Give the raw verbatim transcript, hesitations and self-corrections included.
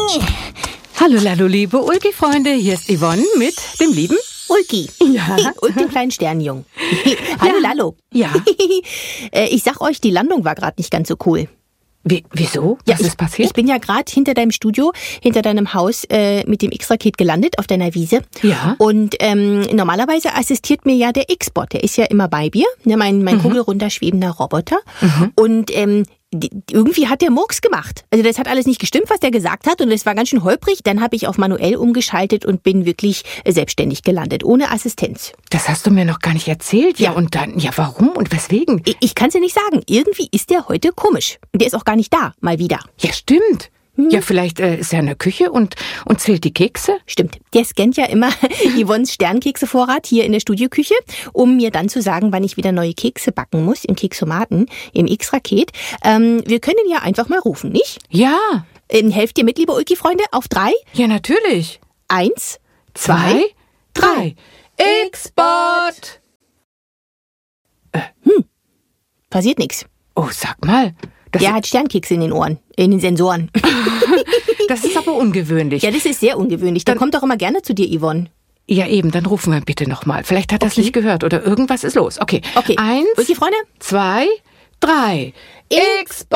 Hallo, hallo, liebe Ulki-Freunde, hier ist Yvonne mit dem lieben Ulki. Ja. Und dem kleinen Sternjungen. Hallo, Ja. Lalo. Ja. Äh, Ich sag euch, die Landung war gerade nicht ganz so cool. Wie, wieso? Ja, Was ich, ist passiert? Ich bin ja gerade hinter deinem Studio, hinter deinem Haus äh, mit dem X-Raket gelandet auf deiner Wiese. Ja. Und ähm, normalerweise assistiert mir ja der X-Bot. Der ist ja immer bei mir, ne, mein, mein Mhm. kugelrunder schwebender Roboter. Und ähm, die, irgendwie hat der Murks gemacht. Also das hat alles nicht gestimmt, was der gesagt hat. Und es war ganz schön holprig. Dann habe ich auf manuell umgeschaltet und bin wirklich äh, selbstständig gelandet, ohne Assistenz. Das hast du mir noch gar nicht erzählt. Ja, Ja. und dann, ja, warum und weswegen? Ich, ich kann es ja nicht sagen. Irgendwie ist der heute komisch. Und der ist auch gar nicht da, mal wieder. Ja, stimmt. Ja, vielleicht äh, ist er in der Küche und, und zählt die Kekse. Stimmt. Der scannt ja immer Yvonnes Sternkeksevorrat hier in der Studioküche, um mir dann zu sagen, wann ich wieder neue Kekse backen muss im Keksomaten, im X-Raket. Ähm, wir können ihn ja einfach mal rufen, nicht? Ja. Ähm, helft ihr mit, liebe Ulki-Freunde? Auf drei? Ja, natürlich. Eins, Zwei, drei. X-Bot. passiert nichts. Oh, sag mal. Das, Der hat Sternkekse in den Ohren, in den Sensoren. das ist aber ungewöhnlich. Ja, das ist sehr ungewöhnlich. Der kommt doch immer gerne zu dir, Yvonne. Ja, eben, dann rufen wir bitte nochmal. Vielleicht hat er es Okay. nicht gehört oder irgendwas ist los. Okay. Okay. Eins, Ulki-Freunde? zwei, drei. X-Bot.